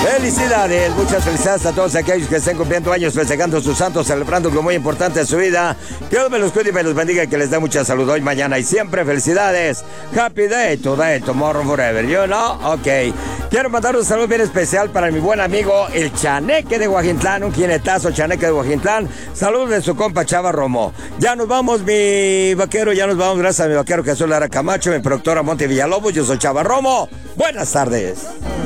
Felicidades, muchas felicidades a todos aquellos que estén cumpliendo años, festejando sus santos, celebrando algo muy importante en su vida. Que Dios me los cuide y me los bendiga y que les dé mucha salud hoy, mañana y siempre. Felicidades. Happy day today, tomorrow, forever. You know? Ok. Quiero mandar un saludo bien especial para mi buen amigo, el Chaneque de Guajitlán, un jinetazo Chaneque de Guajitlán. Saludos de su compa Chava Romo. Ya nos vamos, mi vaquero, ya nos vamos. Gracias a mi vaquero Jesús Lara Camacho, mi productora Monte Villalobos. Yo soy Chava Romo. Buenas tardes.